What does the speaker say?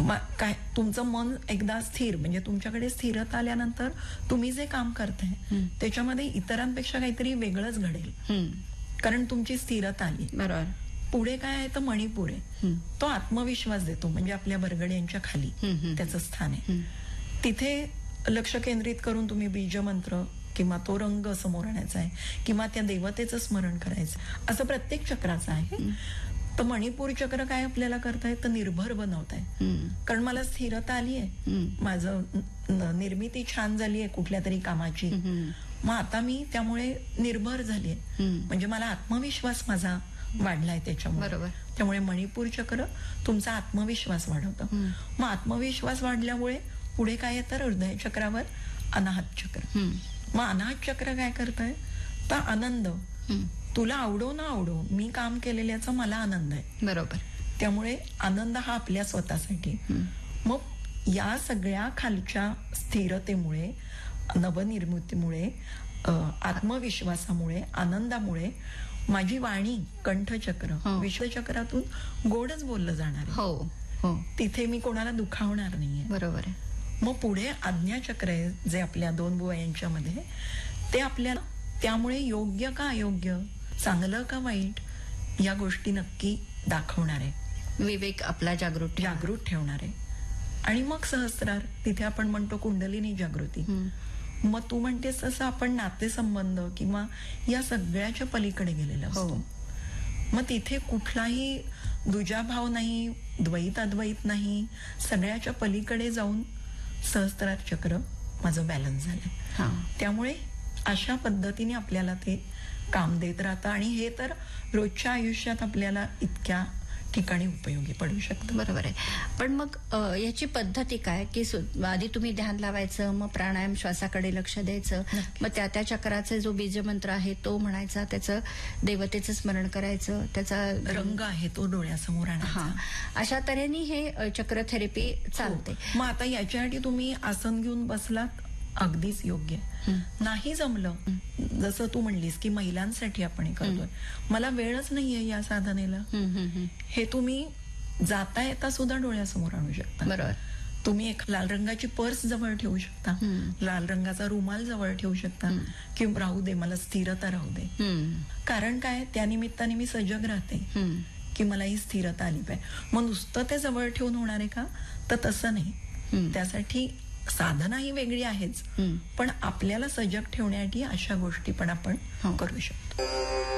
काय तुमचं मन एकदा स्थिर, म्हणजे तुमच्याकडे स्थिरता आल्यानंतर तुम्ही जे काम करताय त्याच्यामध्ये इतरांपेक्षा काहीतरी वेगळंच घडेल, कारण तुमची स्थिरता आली. बरोबर. पुढे काय आहे तर मणिपूर आहे, तो आत्मविश्वास देतो, म्हणजे आपल्या बरगड्यांच्या खाली त्याचं स्थान आहे. तिथे लक्ष केंद्रित करून तुम्ही बीजमंत्र किंवा तो रंग समोर आणायचा आहे किंवा त्या देवतेचं स्मरण करायचं, असं प्रत्येक चक्राचं आहे. तर मणिपूर चक्र काय आपल्याला करताय तर निर्भर बनवताय, कारण मला स्थिरता आली आहे, माझं निर्मिती छान झाली आहे कुठल्या तरी कामाची, मग आता मी त्यामुळे निर्भर झालीय, म्हणजे मला आत्मविश्वास माझा वाढलाय त्याच्यामुळे. बरोबर. त्यामुळे मणिपूर चक्र तुमचा आत्मविश्वास वाढवतं. मग आत्मविश्वास वाढल्यामुळे पुढे काय येतं हृदय चक्रावर अनाहत चक्र. मग अनाहत चक्र काय करतंय तर आनंद, तुला आवडो ना आवडो मी काम केलेल्याचा मला आनंद आहे. बरोबर. त्यामुळे आनंद हा आपल्या स्वतःसाठी. मग या सगळ्या खालच्या स्थिरतेमुळे, नवनिर्मितीमुळे, आत्मविश्वासामुळे, आनंदामुळे माझी वाणी कंठचक्र, विश्वचक्रातून गोडच बोललं जाणार आहे. हो. तिथे मी कोणाला दुखावणार नाहीये. बरोबर आहे. मग पुढे आज्ञाचक्र आहे जे आपल्या दोन बुवा यांच्यामध्ये, ते आपल्याला त्यामुळे योग्य का अयोग्य, चांगलं का वाईट, या गोष्टी नक्की दाखवणार आहे. विवेक आपला जागृत ठेवणार आहे. आणि मग सहस्रार, तिथे आपण म्हणतो कुंडलिनी जागृती. मग तू म्हणतेस तसं आपण नातेसंबंध किंवा या सगळ्याच्या पलीकडे गेलेलं असतो. मग तिथे कुठलाही दुजाभाव नाही, द्वैत अद्वैत नाही, सगळ्याच्या पलीकडे जाऊन सहस्त्रार चक्र माझं बॅलन्स झालंय. त्यामुळे अशा पद्धतीने आपल्याला ते काम देत राहतं, आणि हे तर रोजच्या आयुष्यात आपल्याला इतक्या ठिकाणी उपयोगी पडू शकतं. बरोबर आहे. पण मग याची पद्धती काय, की आधी तुम्ही ध्यान लावायचं, मग प्राणायाम श्वासाकडे लक्ष द्यायचं, मग त्या चक्राचा जो बीजमंत्र आहे तो म्हणायचा, त्याचं देवतेचं स्मरण करायचं, त्याचा रंग आहे तो डोळ्यासमोर आणायचा. अशा तऱ्हेने हे चक्र थेरपी चालते. मग आता याच्यासाठी तुम्ही आसन घेऊन बसलात अगदीच योग्य. नाही जमलं, जसं तू म्हणलीस की महिलांसाठी आपण हे करतोय, मला वेळच नाहीये या साधनेला, हे तुम्ही जाता येता सुद्धा डोळ्यासमोर आणू शकता. बरोबर. तुम्ही एक लाल रंगाची पर्स जवळ ठेवू शकता, लाल रंगाचा रुमाल जवळ ठेवू शकता, किंवा राहू दे मला स्थिरता राहू दे. कारण काय, त्या निमित्ताने मी सजग राहते की मला ही स्थिरता आली पाहिजे. मग नुसतं ते जवळ ठेवून होणार आहे का, तर तसं नाही. त्यासाठी साधना ही वेगळी आहेच, पण आपल्याला सजग ठेवण्यासाठी अशा गोष्टी पण आपण करू शकतो.